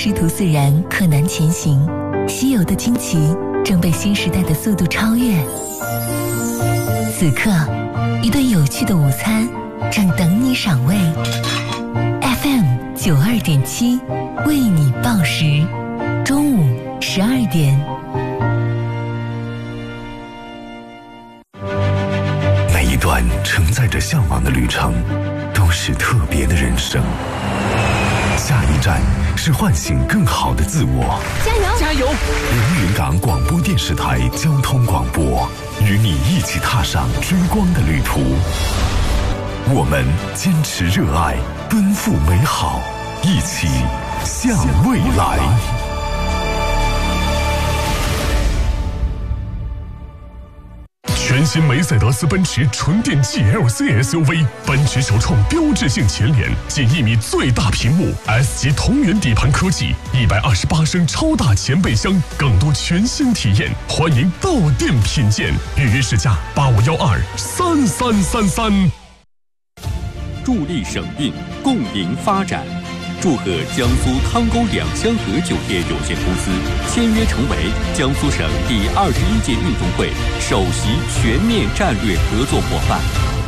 师徒四人柯南前行，稀有的惊奇正被新时代的速度超越。此刻，一顿有趣的午餐正等你赏味。FM 92.7为你报时，中午12点。 每一段承载着向往的旅程，都是特别的人生。下一站是唤醒更好的自我。 加油！ 加油！ 连云港广播电视台交通广播，与你一起踏上追光的旅途。我们坚持热爱，奔赴美好，一起向未来。 全新梅赛德斯奔驰纯电 GLC SUV， 奔驰首创标志性前脸，近1米最大屏幕 ，S 级同源底盘科技，128升超大前备箱，更多全新体验，欢迎到店品鉴，预约试驾85123333。 助力省运，共赢发展。祝贺江苏汤沟两香河酒店有限公司签约成为江苏省第21届运动会首席全面战略合作伙伴。